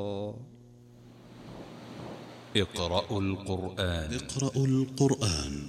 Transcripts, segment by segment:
اقرأوا القرآن. اقرأوا القرآن.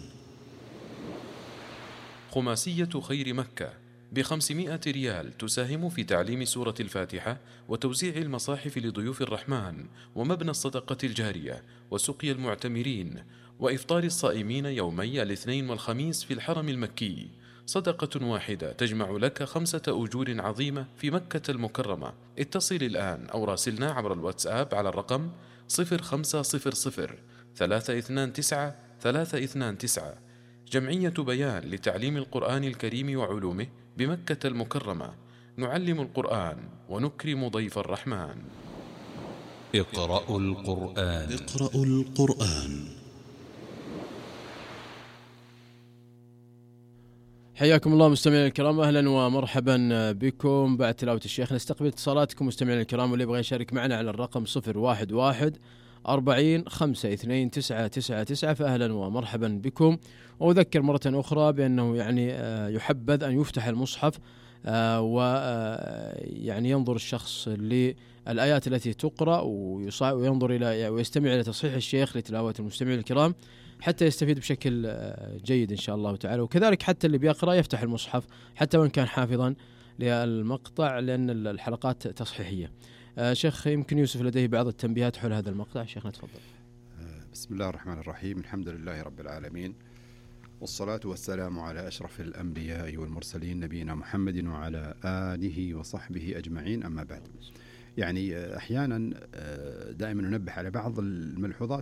خماسية خير مكة ب500 ريال تساهم في تعليم سورة الفاتحة وتوزيع المصاحف لضيوف الرحمن ومبنى الصدقة الجارية وسقي المعتمرين وإفطار الصائمين يومي الاثنين والخميس في الحرم المكي. صدقة واحدة تجمع لك 5 أجور عظيمة في مكة المكرمة. اتصل الآن أو راسلنا عبر الواتساب على الرقم 0500 329 329. جمعية بيان لتعليم القرآن الكريم وعلومه بمكة المكرمة. نعلم القرآن ونكرم ضيف الرحمن. اقرأوا القرآن. اقرأوا القرآن. حياكم الله مستمعينا الكرام، أهلا ومرحبا بكم. بعد تلاوة الشيخ نستقبل اتصالاتكم مستمعينا الكرام، واللي يبغى يشارك معنا على الرقم 011 40 52 999، فأهلا ومرحبا بكم. وأذكر مرة أخرى بأنه يحبذ أن يفتح المصحف ويعني ينظر الشخص للآيات التي تقرأ وينظر إلى ويستمع إلى تصحيح الشيخ لتلاوة المستمعين الكرام حتى يستفيد بشكل جيد إن شاء الله تعالى. وكذلك حتى اللي بيقرأ يفتح المصحف حتى وإن كان حافظا للمقطع، لأن الحلقات تصحيحية. شيخ يمكن يوسف لديه بعض التنبيهات حول هذا المقطع. شيخنا تفضل. بسم الله الرحمن الرحيم، الحمد لله رب العالمين، والصلاة والسلام على أشرف الأنبياء والمرسلين نبينا محمد وعلى آله وصحبه أجمعين، أما بعد. أحيانا دائما ننبه على بعض الملحوظات